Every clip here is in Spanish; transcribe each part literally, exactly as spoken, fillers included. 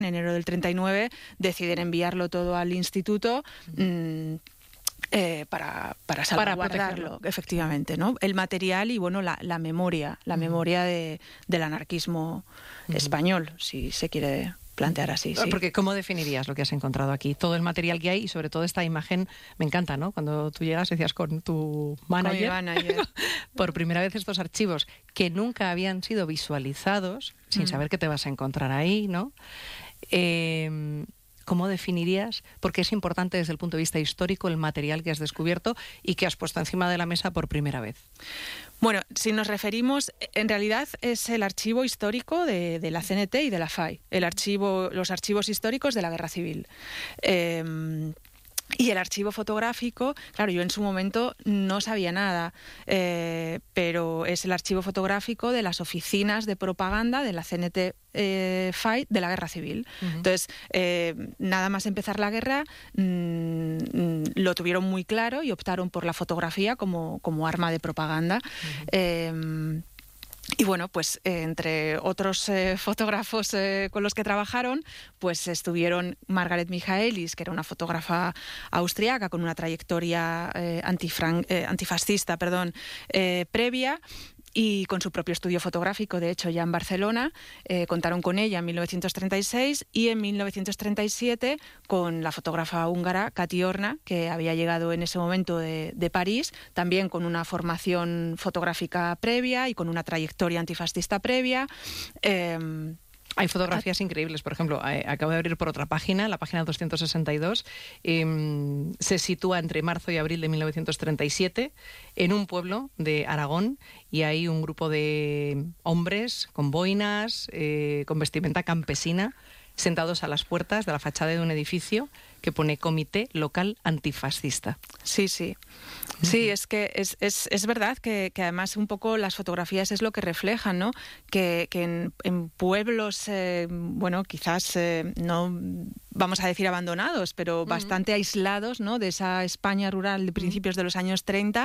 en enero del treinta y nueve, deciden enviarlo todo al instituto mmm, eh, para, para salvaguardarlo, para efectivamente, ¿no? El material y, bueno, la, la memoria, la uh-huh. memoria de, del anarquismo uh-huh. español, si se quiere plantear así. Sí. Porque ¿cómo definirías lo que has encontrado aquí? Todo el material que hay y sobre todo esta imagen, me encanta, ¿no? Cuando tú llegas, decías con tu manager, con mi manager. por primera vez estos archivos que nunca habían sido visualizados, sin mm. saber qué te vas a encontrar ahí, ¿no? Eh, ¿Cómo definirías? Porque es importante desde el punto de vista histórico el material que has descubierto y que has puesto encima de la mesa por primera vez. Bueno, si nos referimos, en realidad es el archivo histórico de, de la C N T y de la F A I, el archivo, los archivos históricos de la Guerra Civil. Eh, Y el archivo fotográfico, claro, yo en su momento no sabía nada, eh, pero es el archivo fotográfico de las oficinas de propaganda de la C N T eh, F A I de la Guerra Civil. Uh-huh. Entonces, eh, nada más empezar la guerra, mmm, lo tuvieron muy claro y optaron por la fotografía como, como arma de propaganda. Uh-huh. Eh, Y bueno, pues eh, entre otros eh, fotógrafos eh, con los que trabajaron, pues estuvieron Margaret Michaelis, que era una fotógrafa austriaca con una trayectoria eh, antifran- eh, antifascista perdón, eh, previa, y con su propio estudio fotográfico, de hecho, ya en Barcelona. Eh, contaron con ella en mil novecientos treinta y seis y en mil novecientos treinta y siete con la fotógrafa húngara Kati Orna, que había llegado en ese momento de, de París, también con una formación fotográfica previa y con una trayectoria antifascista previa. Eh, Hay fotografías increíbles, por ejemplo, eh, acabo de abrir por otra página, la página doscientos sesenta y dos, eh, se sitúa entre marzo y abril de mil novecientos treinta y siete en un pueblo de Aragón y hay un grupo de hombres con boinas, eh, con vestimenta campesina, sentados a las puertas de la fachada de un edificio que pone Comité Local Antifascista. Sí, sí. Sí, es que es, es, es verdad que, que además un poco las fotografías es lo que reflejan, ¿no? Que, que en, en pueblos, eh, bueno, quizás eh, no vamos a decir abandonados, pero uh-huh. bastante aislados, ¿no? De esa España rural de principios uh-huh. de los años treinta,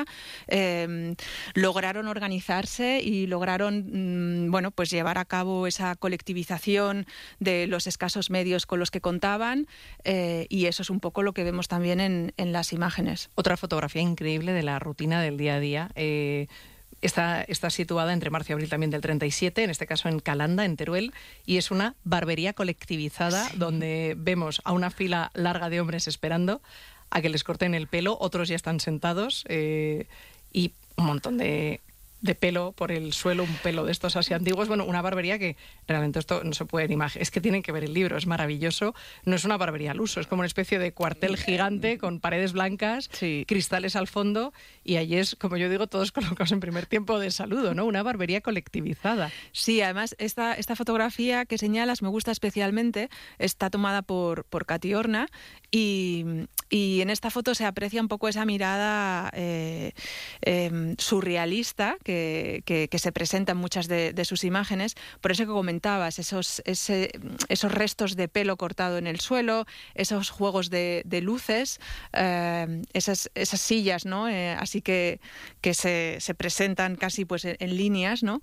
eh, lograron organizarse y lograron, mm, bueno, pues llevar a cabo esa colectivización de los escasos medios con los que contaban, eh, y eso es un poco lo que vemos también en, en las imágenes. Otra fotografía increíble de la rutina del día a día. Eh, está, está situada entre marzo y abril también del treinta y siete, en este caso en Calanda, en Teruel, y es una barbería colectivizada sí. donde vemos a una fila larga de hombres esperando a que les corten el pelo, otros ya están sentados eh, y un montón de... de pelo por el suelo, un pelo de estos así antiguos. Bueno, una barbería que realmente esto no se puede ni imaginar. Es que tienen que ver el libro, es maravilloso. No es una barbería al uso, es como una especie de cuartel gigante con paredes blancas, sí. cristales al fondo, y allí es, como yo digo, todos colocados en primer tiempo de saludo, ¿no? Una barbería colectivizada. Sí, además esta, esta fotografía que señalas me gusta especialmente, está tomada por, por Kati Orna, y, y en esta foto se aprecia un poco esa mirada eh, eh, surrealista que, que, que se presenta en muchas de, de sus imágenes. Por eso que comentabas, esos, ese, esos restos de pelo cortado en el suelo, esos juegos de, de luces, eh, esas, esas sillas, ¿no? Eh, así que, que se, se presentan casi pues en, en líneas, ¿no?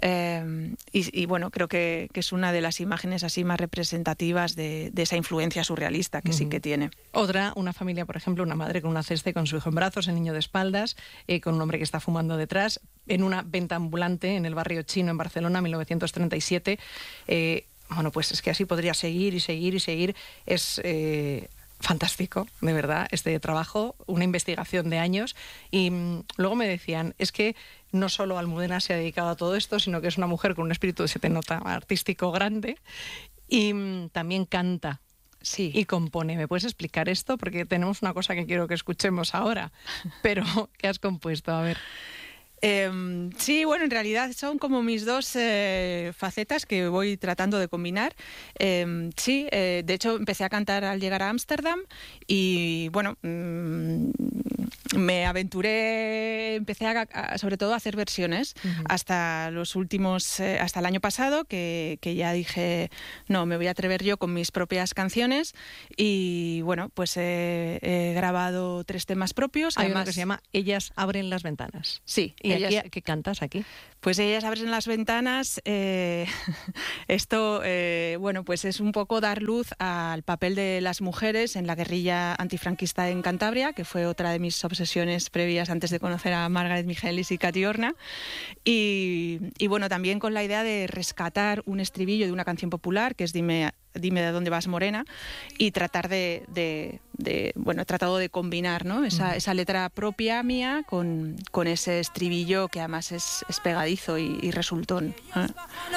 Eh, y, y bueno, creo que, que es una de las imágenes así más representativas de, de esa influencia surrealista que uh-huh. sí que tiene. Otra, una familia, por ejemplo, una madre con una cesta y con su hijo en brazos, el niño de espaldas, eh, con un hombre que está fumando detrás, en una venta ambulante en el barrio chino en Barcelona, mil novecientos treinta y siete. Eh, bueno, pues es que así podría seguir y seguir y seguir. Es eh, fantástico, de verdad, este trabajo, una investigación de años. Y mmm, luego me decían, es que no solo Almudena se ha dedicado a todo esto, sino que es una mujer con un espíritu, se te nota, artístico grande, y mmm, también canta. Sí. Y compone. ¿Me puedes explicar esto? Porque tenemos una cosa que quiero que escuchemos ahora. Pero, ¿qué has compuesto? A ver. Eh, sí, bueno, en realidad son como mis dos eh, facetas que voy tratando de combinar. Eh, sí, eh, de hecho empecé a cantar al llegar a Ámsterdam y bueno, mmm, me aventuré, empecé a, a, sobre todo a hacer versiones uh-huh. hasta los últimos, eh, hasta el año pasado, que, que ya dije, no, me voy a atrever yo con mis propias canciones y bueno, pues he, he grabado tres temas propios. Hay además, uno que se llama Ellas abren las ventanas. Sí. ¿Y ellas, aquí, qué cantas aquí? Pues Ellas abren las ventanas. Eh, esto, eh, bueno, pues es un poco dar luz al papel de las mujeres en la guerrilla antifranquista en Cantabria, que fue otra de mis obsesiones previas antes de conocer a Margaret Michaelis y Katy Horna. Y, y bueno, también con la idea de rescatar un estribillo de una canción popular, que es Dime, dime de dónde vas, morena, y tratar de, de, de bueno, he tratado de combinar, ¿no? esa, esa letra propia mía con, con ese estribillo que además es, es pegadizo y, y resultón. ¿eh?